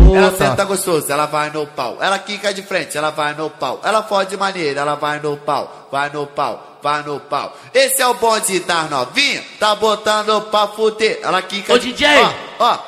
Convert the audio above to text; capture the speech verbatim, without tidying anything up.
ela senta gostoso, ela vai no pau. Ela quica de frente, ela vai no pau. Ela fode maneira, ela vai no pau. Vai no pau, vai no pau. Esse é o bonde das novinha, tá botando pra fuder. Ela quica Ô, de... D J! Ó, ó,